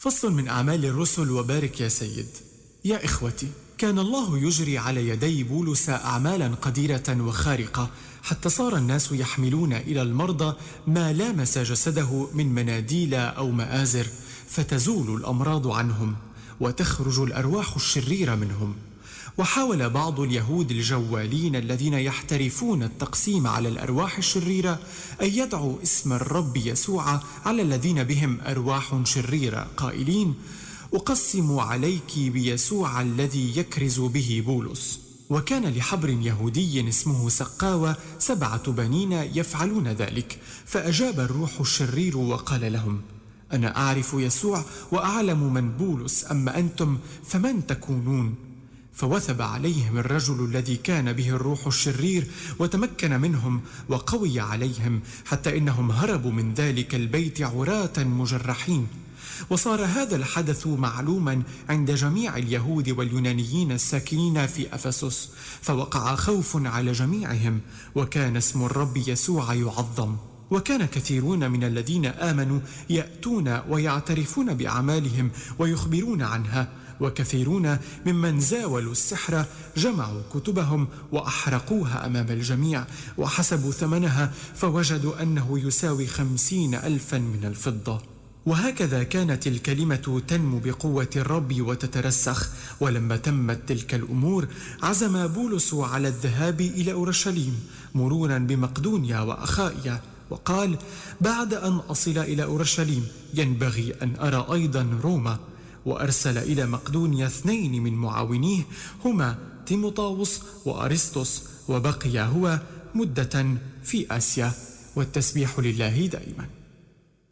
فصل من أعمال الرسل وبارك يا سيد. يا إخوتي، كان الله يجري على يدي بولس أعمالا قديرة وخارقة، حتى صار الناس يحملون إلى المرضى ما لامس جسده من مناديل أو مآزر، فتزول الأمراض عنهم وتخرج الأرواح الشريرة منهم. وحاول بعض اليهود الجوالين الذين يحترفون التقسيم على الأرواح الشريرة أن يدعوا اسم الرب يسوع على الذين بهم أرواح شريرة، قائلين: أقسم عليك بيسوع الذي يكرز به بولس. وكان لحبر يهودي اسمه سقاوة 7 بنين يفعلون ذلك. فأجاب الروح الشرير وقال لهم: أنا أعرف يسوع وأعلم من بولس، أما أنتم فمن تكونون؟ فوثب عليهم الرجل الذي كان به الروح الشرير وتمكن منهم وقوي عليهم، حتى إنهم هربوا من ذلك البيت عراة مجرحين. وصار هذا الحدث معلوما عند جميع اليهود واليونانيين الساكنين في أفسس، فوقع خوف على جميعهم، وكان اسم الرب يسوع يعظم. وكان كثيرون من الذين آمنوا يأتون ويعترفون بأعمالهم ويخبرون عنها، وكثيرون ممن زاولوا السحر جمعوا كتبهم وأحرقوها أمام الجميع، وحسبوا ثمنها فوجدوا أنه يساوي 50,000 من الفضة. وهكذا كانت الكلمة تنمو بقوة الرب وتترسخ. ولما تمت تلك الأمور عزم بولس على الذهاب إلى أورشليم مرورا بمقدونيا وأخائيا، وقال: بعد أن أصل إلى أورشليم ينبغي أن أرى أيضا روما. وأرسل إلى مقدونيا 2 من معاونيه، هما تيموثاوس وأرسطس، وبقي هو مدة في آسيا. والتسبيح لله دائما.